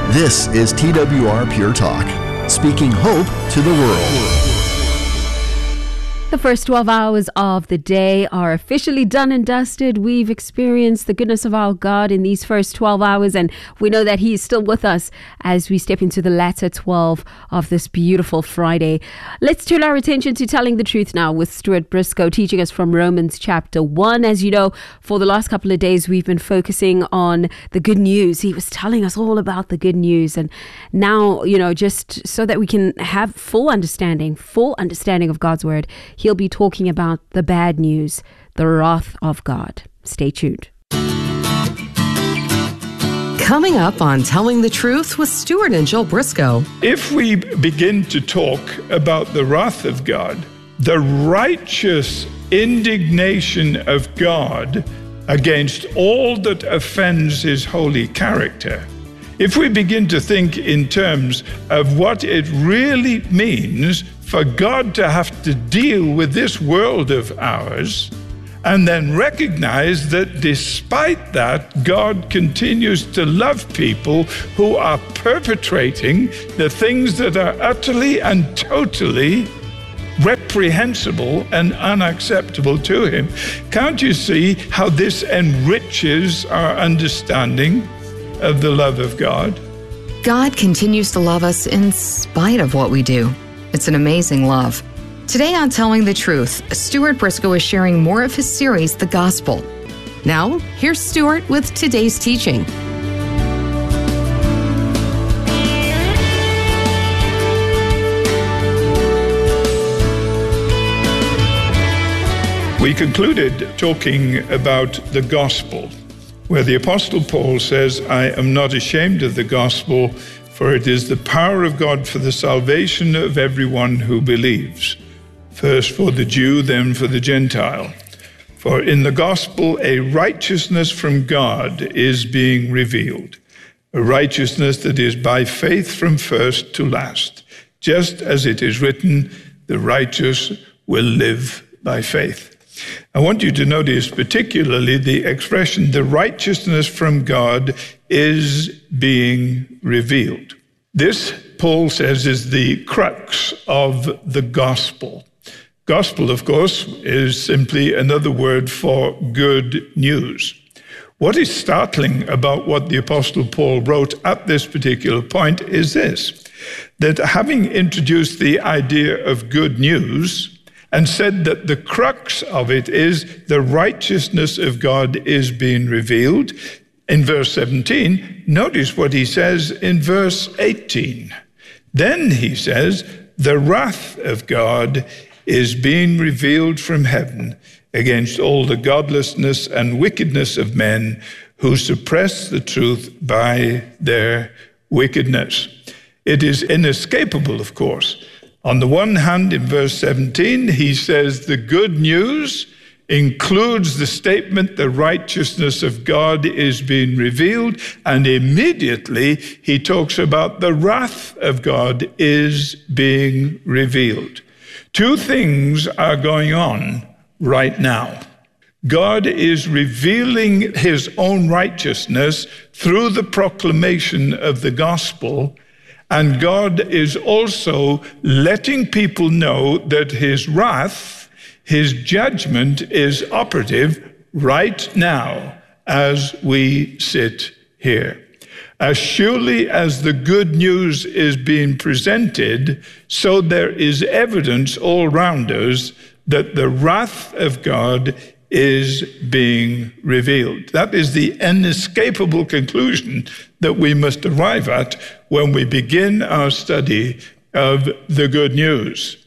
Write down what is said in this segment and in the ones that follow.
This is TWR Pure Talk, speaking hope to the world. The first 12 hours of the day are officially done and dusted. We've experienced the goodness of our God in these first 12 hours, and we know that He is still with us as we step into the latter 12 of this beautiful Friday. Let's turn our attention to Telling the Truth now with Stuart Briscoe, teaching us from Romans chapter 1. As you know, for the last couple of days, we've been focusing on the good news. He was telling us all about the good news, and now, just so that we can have full understanding of God's word, he'll be talking about the bad news, the wrath of God. Stay tuned. Coming up on Telling the Truth with Stuart and Jill Briscoe. If we begin to talk about the wrath of God, the righteous indignation of God against all that offends His holy character, if we begin to think in terms of what it really means for God to have to deal with this world of ours, and then recognize that despite that, God continues to love people who are perpetrating the things that are utterly and totally reprehensible and unacceptable to Him. Can't you see how this enriches our understanding of the love of God? God continues to love us in spite of what we do. It's an amazing love. Today on Telling the Truth, Stuart Briscoe is sharing more of his series, The Gospel. Now, here's Stuart with today's teaching. We concluded talking about the gospel, where the Apostle Paul says, I am not ashamed of the gospel, for it is the power of God for the salvation of everyone who believes. First for the Jew, then for the Gentile. For in the gospel, a righteousness from God is being revealed, a righteousness that is by faith from first to last. Just as it is written, the righteous will live by faith. I want you to notice particularly the expression, the righteousness from God is being revealed. This, Paul says, is the crux of the gospel. Gospel, of course, is simply another word for good news. What is startling about what the Apostle Paul wrote at this particular point is this, that having introduced the idea of good news, and said that the crux of it is the righteousness of God is being revealed. In verse 17, notice what he says in verse 18. Then he says, the wrath of God is being revealed from heaven against all the godlessness and wickedness of men who suppress the truth by their wickedness. It is inescapable, of course. On the one hand, in verse 17, he says the good news includes the statement the righteousness of God is being revealed, and immediately he talks about the wrath of God is being revealed. Two things are going on right now. God is revealing His own righteousness through the proclamation of the gospel, and God is also letting people know that His wrath, His judgment is operative right now as we sit here. As surely as the good news is being presented, so there is evidence all around us that the wrath of God is being revealed. That is the inescapable conclusion that we must arrive at when we begin our study of the good news.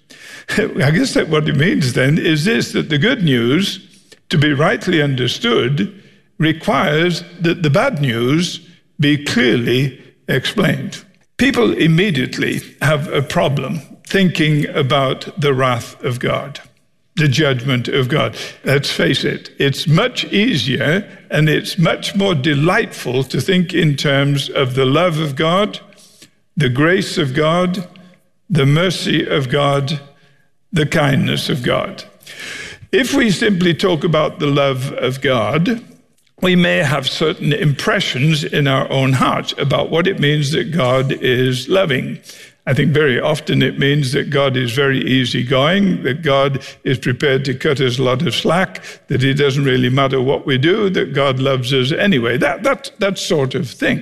I guess that what it means then is this, that the good news, to be rightly understood, requires that the bad news be clearly explained. People immediately have a problem thinking about the wrath of God, the judgment of God. Let's face it, it's much easier and it's much more delightful to think in terms of the love of God, the grace of God, the mercy of God, the kindness of God. If we simply talk about the love of God, we may have certain impressions in our own heart about what it means that God is loving. I think very often it means that God is very easygoing, that God is prepared to cut us a lot of slack, that it doesn't really matter what we do, that God loves us anyway, that sort of thing.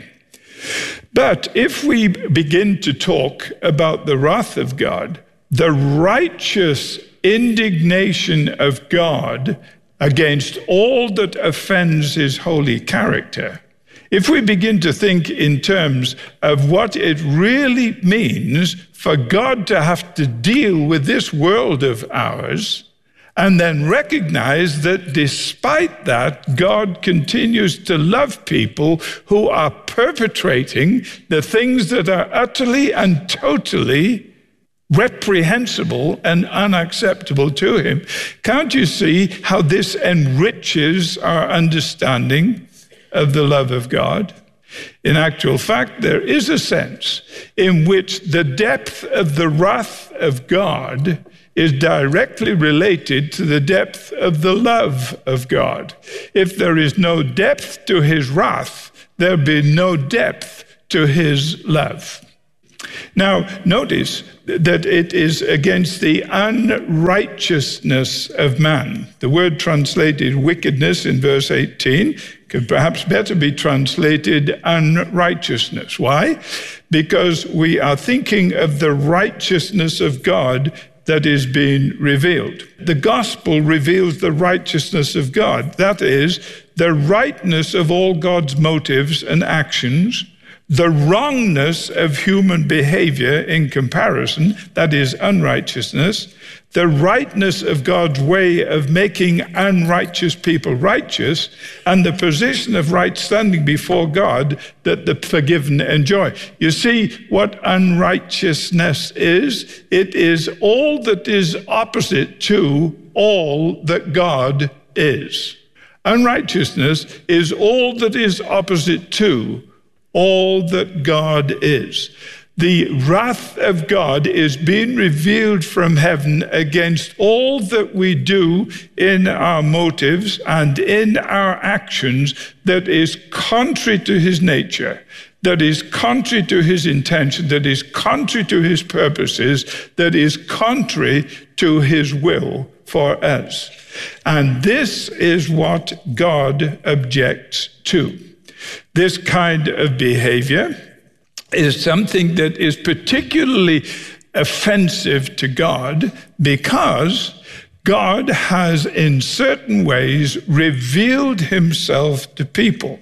But if we begin to talk about the wrath of God, the righteous indignation of God against all that offends his holy character, if we begin to think in terms of what it really means for God to have to deal with this world of ours, and then recognize that despite that, God continues to love people who are perpetrating the things that are utterly and totally reprehensible and unacceptable to him. Can't you see how this enriches our understanding of the love of God? In actual fact, there is a sense in which the depth of the wrath of God is directly related to the depth of the love of God. If there is no depth to his wrath, there'll be no depth to his love. Now, notice that it is against the unrighteousness of man. The word translated wickedness in verse 18 could perhaps better be translated unrighteousness. Why? Because we are thinking of the righteousness of God that is being revealed. The gospel reveals the righteousness of God. That is, the rightness of all God's motives and actions, the wrongness of human behavior in comparison, that is unrighteousness, the rightness of God's way of making unrighteous people righteous, and the position of right standing before God that the forgiven enjoy. You see what unrighteousness is? It is all that is opposite to all that God is. Unrighteousness is all that is opposite to all that God is. The wrath of God is being revealed from heaven against all that we do in our motives and in our actions that is contrary to his nature, that is contrary to his intention, that is contrary to his purposes, that is contrary to his will for us. And this is what God objects to. This kind of behavior is something that is particularly offensive to God because God has in certain ways revealed himself to people.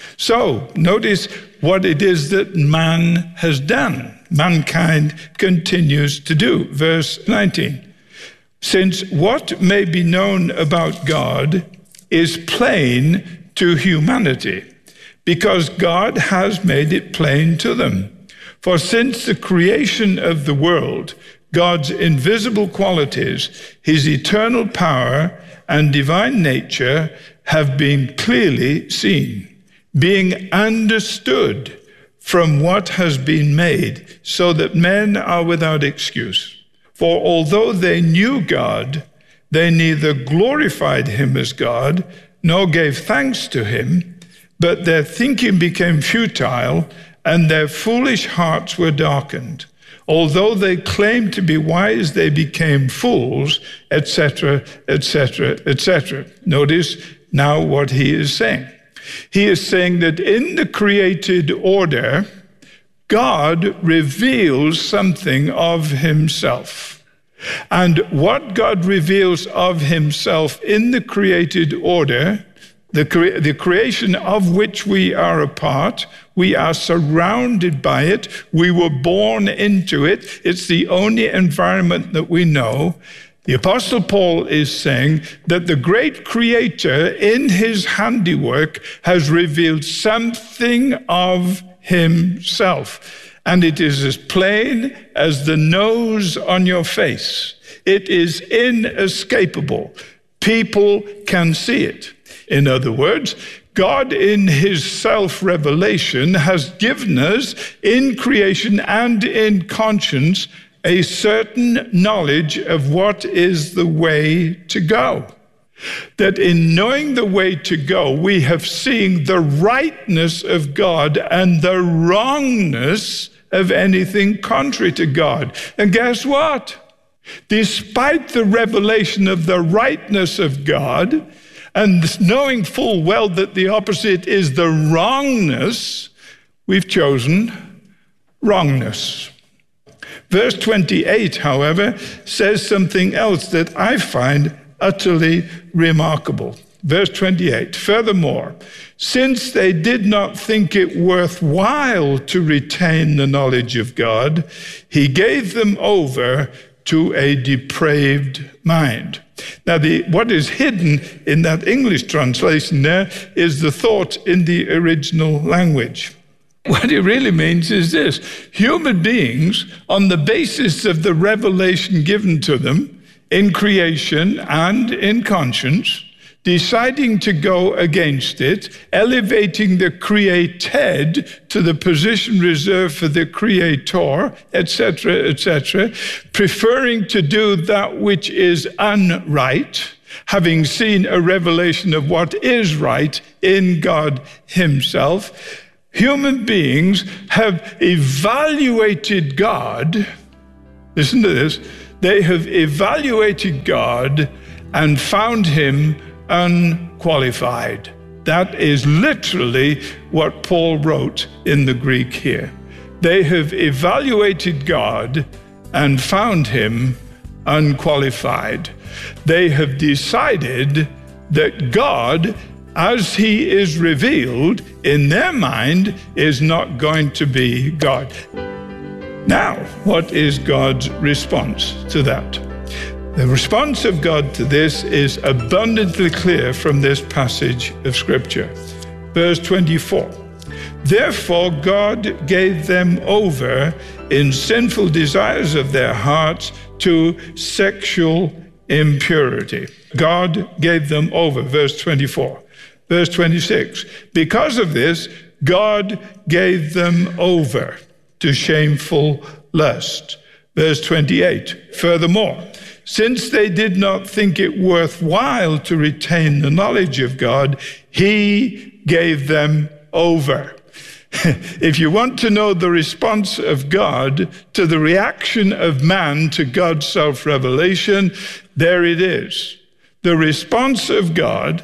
So notice what it is that man has done. Mankind continues to do. Verse 19. Since what may be known about God is plain to humanity, because God has made it plain to them. For since the creation of the world, God's invisible qualities, his eternal power and divine nature have been clearly seen, being understood from what has been made, so that men are without excuse. For although they knew God, they neither glorified him as God, nor gave thanks to him, but their thinking became futile, and their foolish hearts were darkened. Although they claimed to be wise, they became fools, etc., etc., etc. Notice now what he is saying. He is saying that in the created order, God reveals something of himself. And what God reveals of himself in the created order, the creation of which we are a part, we are surrounded by it, we were born into it, it's the only environment that we know. The Apostle Paul is saying that the great Creator in his handiwork has revealed something of himself. And it is as plain as the nose on your face. It is inescapable. People can see it. In other words, God in his self-revelation has given us in creation and in conscience a certain knowledge of what is the way to go. that in knowing the way to go, we have seen the rightness of God and the wrongness of anything contrary to God. And guess what? Despite the revelation of the rightness of God, and knowing full well that the opposite is the wrongness, we've chosen wrongness. Verse 28, however, says something else that I find utterly remarkable. Verse 28, furthermore, since they did not think it worthwhile to retain the knowledge of God, he gave them over to a depraved mind. Now, what is hidden in that English translation there is the thought in the original language. What it really means is this: human beings, on the basis of the revelation given to them in creation and in conscience, deciding to go against it, elevating the created to the position reserved for the creator, etc., preferring to do that which is unright, having seen a revelation of what is right in God himself. Human beings have evaluated God. Listen to this. They have evaluated God and found him unqualified. That is literally what Paul wrote in the Greek here. They have evaluated God and found him unqualified. They have decided that God, as he is revealed in their mind, is not going to be God. Now, what is God's response to that? The response of God to this is abundantly clear from this passage of Scripture. Verse 24, therefore God gave them over in sinful desires of their hearts to sexual impurity. God gave them over, verse 24. Verse 26, because of this, God gave them over to shameful lust. Verse 28, furthermore, since they did not think it worthwhile to retain the knowledge of God, he gave them over. If you want to know the response of God to the reaction of man to God's self-revelation, there it is. The response of God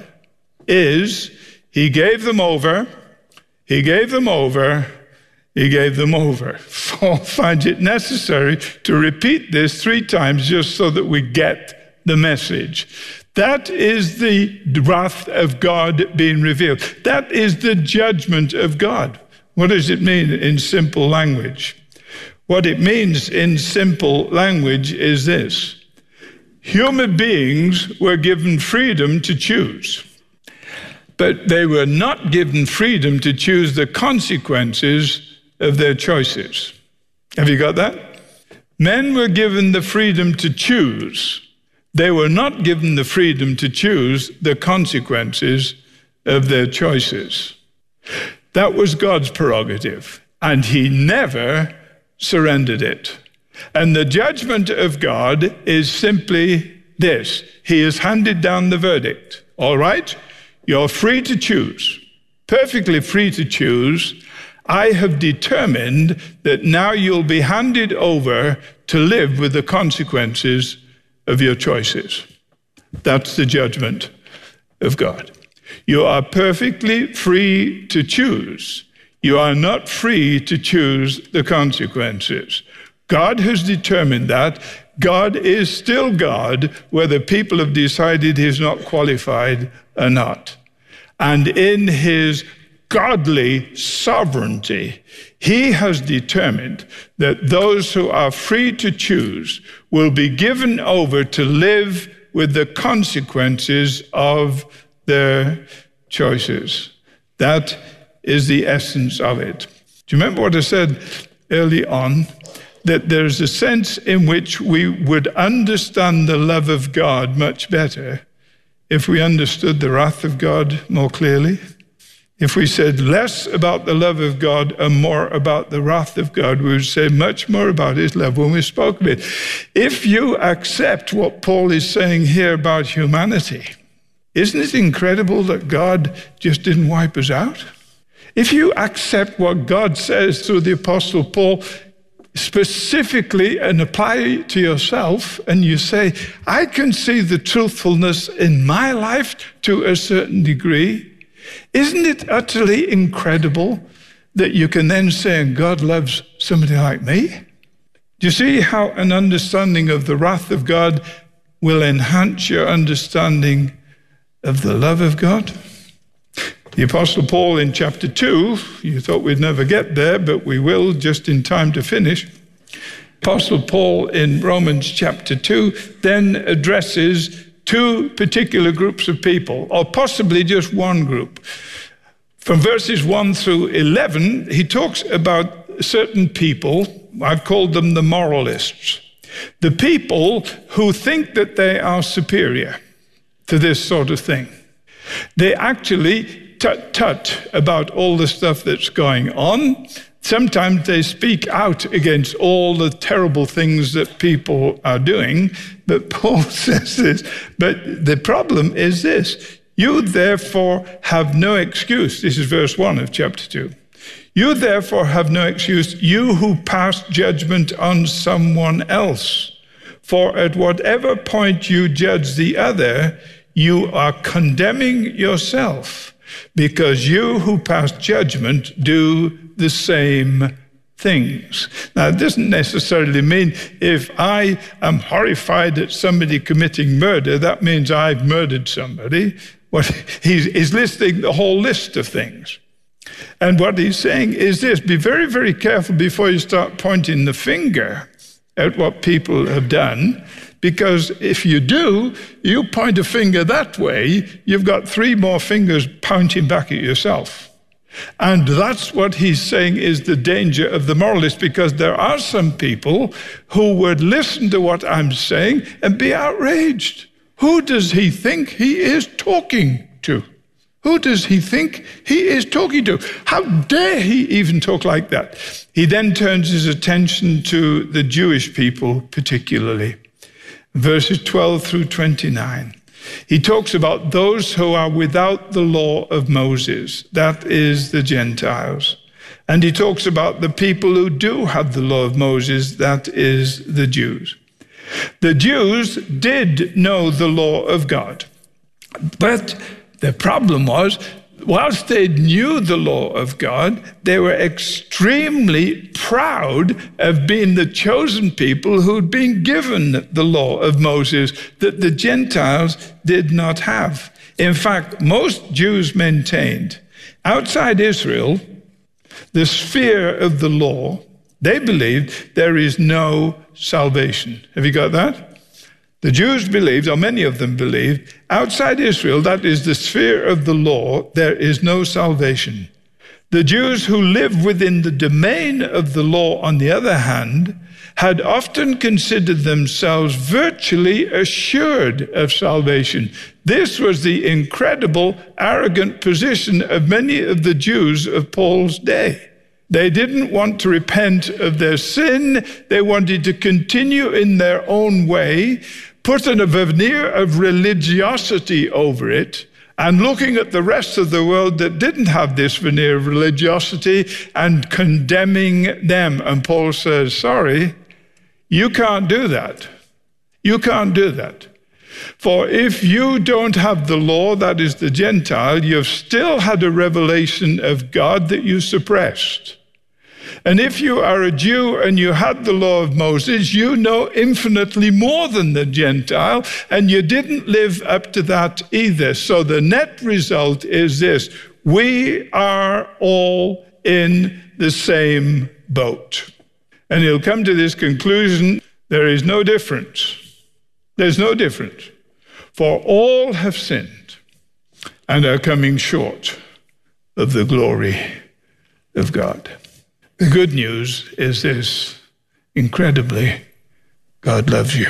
is, he gave them over, he gave them over, he gave them over. Paul finds it necessary to repeat this 3 times just so that we get the message. That is the wrath of God being revealed. That is the judgment of God. What does it mean in simple language? What it means in simple language is this: human beings were given freedom to choose, but they were not given freedom to choose the consequences of their choices. Have you got that? Men were given the freedom to choose. They were not given the freedom to choose the consequences of their choices. That was God's prerogative, and he never surrendered it. And the judgment of God is simply this: he has handed down the verdict. All right? You're free to choose, perfectly free to choose. I have determined that now you'll be handed over to live with the consequences of your choices. That's the judgment of God. You are perfectly free to choose. You are not free to choose the consequences. God has determined that. God is still God, whether people have decided he's not qualified or not. And in his godly sovereignty, he has determined that those who are free to choose will be given over to live with the consequences of their choices. That is the essence of it. Do you remember what I said early on? That there's a sense in which we would understand the love of God much better if we understood the wrath of God more clearly. If we said less about the love of God and more about the wrath of God, we would say much more about his love when we spoke of it. If you accept what Paul is saying here about humanity, Isn't it incredible that God just didn't wipe us out? If you accept what God says through the Apostle Paul specifically and apply it to yourself, and you say, I can see the truthfulness in my life to a certain degree, isn't it utterly incredible that you can then say, God loves somebody like me? Do you see how an understanding of the wrath of God will enhance your understanding of the love of God? The Apostle Paul in chapter 2, you thought we'd never get there, but we will just in time to finish. Apostle Paul in Romans chapter 2 then addresses two particular groups of people, or possibly just one group. From verses 1 through 11, he talks about certain people. I've called them the moralists. The people who think that they are superior to this sort of thing. They actually tut about all the stuff that's going on. Sometimes they speak out against all the terrible things that people are doing. But Paul says this, but the problem is this: you therefore have no excuse. This is verse 1 of chapter 2. You therefore have no excuse, you who pass judgment on someone else. For at whatever point you judge the other, you are condemning yourself, because you who pass judgment do the same things. Now, it doesn't necessarily mean if I am horrified at somebody committing murder, that means I've murdered somebody. He's listing the whole list of things. And what he's saying is this: be very, very careful before you start pointing the finger at what people have done, because if you do, you point a finger that way, you've got 3 more fingers pointing back at yourself. And that's what he's saying is the danger of the moralist, because there are some people who would listen to what I'm saying and be outraged. Who does he think he is talking to? Who does he think he is talking to? How dare he even talk like that? He then turns his attention to the Jewish people particularly. Verses 12 through 29. He talks about those who are without the law of Moses, that is the Gentiles. And he talks about the people who do have the law of Moses, that is the Jews. The Jews did know the law of God, but the problem was, whilst they knew the law of God, they were extremely proud of being the chosen people who'd been given the law of Moses that the Gentiles did not have. In fact, most Jews maintained outside Israel, the sphere of the law, they believed there is no salvation. Have you got that? The Jews believed, or many of them believed, outside Israel, that is the sphere of the law, there is no salvation. The Jews who lived within the domain of the law, on the other hand, had often considered themselves virtually assured of salvation. This was the incredible, arrogant position of many of the Jews of Paul's day. They didn't want to repent of their sin. They wanted to continue in their own way, put on a veneer of religiosity over it, and looking at the rest of the world that didn't have this veneer of religiosity and condemning them. And Paul says, sorry, you can't do that. You can't do that. For if you don't have the law, that is the Gentile, you've still had a revelation of God that you suppressed. And if you are a Jew and you had the law of Moses, you know infinitely more than the Gentile, and you didn't live up to that either. So the net result is this: we are all in the same boat. And he'll come to this conclusion: there is no difference. There's no difference. For all have sinned and are coming short of the glory of God. The good news is this: incredibly, God loves you.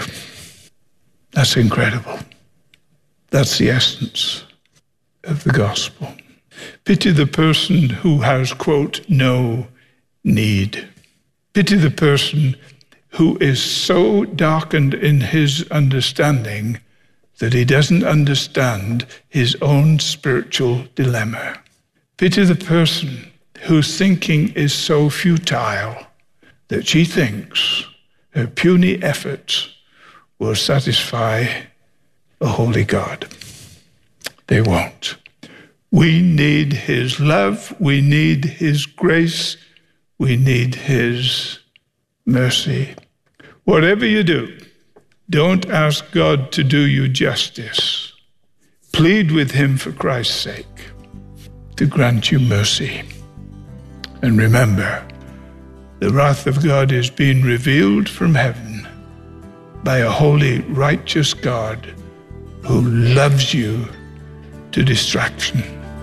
That's incredible. That's the essence of the gospel. Pity the person who has, quote, no need. Pity the person who is so darkened in his understanding that he doesn't understand his own spiritual dilemma. Pity the person whose thinking is so futile that she thinks her puny efforts will satisfy a holy God. They won't. We need his love. We need his grace. We need his mercy. Whatever you do, don't ask God to do you justice. Plead with him for Christ's sake to grant you mercy. And remember, the wrath of God is being revealed from heaven by a holy, righteous God who loves you to distraction.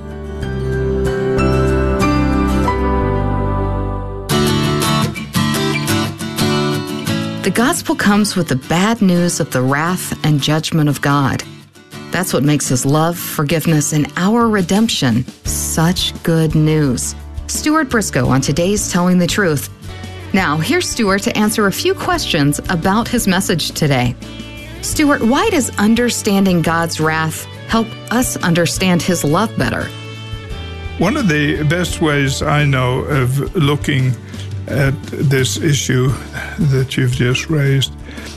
The gospel comes with the bad news of the wrath and judgment of God. That's what makes his love, forgiveness, and our redemption such good news. Stuart Briscoe on today's Telling the Truth. Now, here's Stuart to answer a few questions about his message today. Stuart, why does understanding God's wrath help us understand his love better? One of the best ways I know of looking at this issue that you've just raised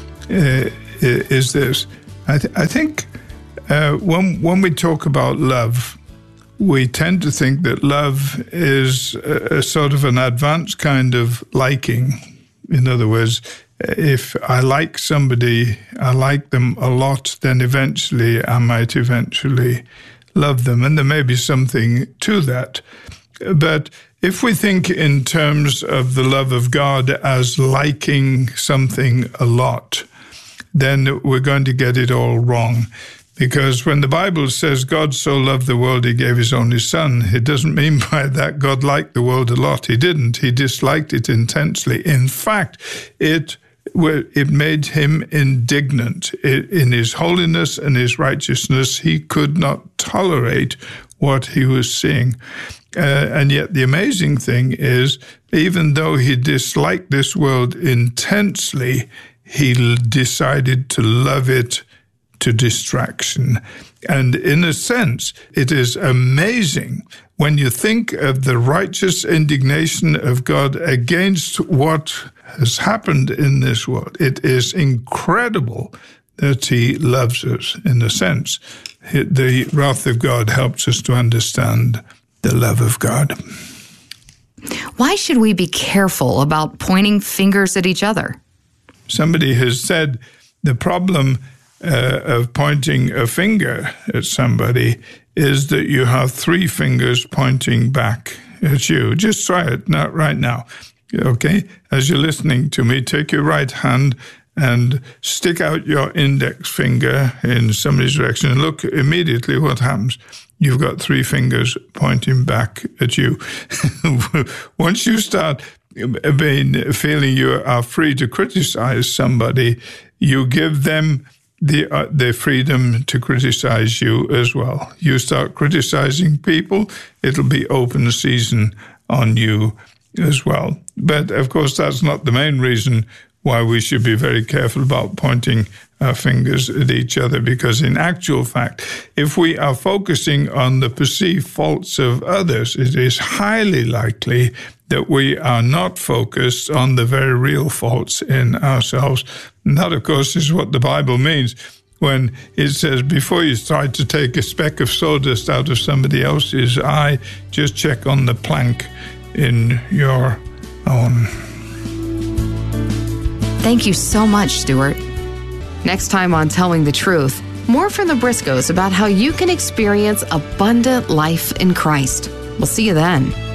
is this. I think when we talk about love, we tend to think that love is a sort of an advanced kind of liking. In other words, if I like somebody, I like them a lot, then eventually I might eventually love them. And there may be something to that. But if we think in terms of the love of God as liking something a lot, then we're going to get it all wrong. Because when the Bible says God so loved the world, he gave his only son, it doesn't mean by that God liked the world a lot. He didn't. He disliked it intensely. In fact, it made him indignant. In his holiness and his righteousness, he could not tolerate what he was seeing. And yet the amazing thing is, even though he disliked this world intensely, he decided to love it to distraction. And in a sense, it is amazing when you think of the righteous indignation of God against what has happened in this world. It is incredible that he loves us. In a sense, the wrath of God helps us to understand the love of God. Why should we be careful about pointing fingers at each other? Somebody has said the problem of pointing a finger at somebody is that you have three fingers pointing back at you. Just try it right now. Okay? As you're listening to me, take your right hand and stick out your index finger in somebody's direction and look immediately what happens. You've got three fingers pointing back at you. Once you start feeling you are free to criticize somebody, you give them the freedom to criticize you as well. You start criticizing people, it'll be open season on you as well. But of course, that's not the main reason why we should be very careful about pointing our fingers at each other, because in actual fact, if we are focusing on the perceived faults of others, it is highly likely that we are not focused on the very real faults in ourselves. And that, of course, is what the Bible means when it says, before you try to take a speck of sawdust out of somebody else's eye, just check on the plank in your own. Thank you so much, Stuart. Next time on Telling the Truth, more from the Briscoes about how you can experience abundant life in Christ. We'll see you then.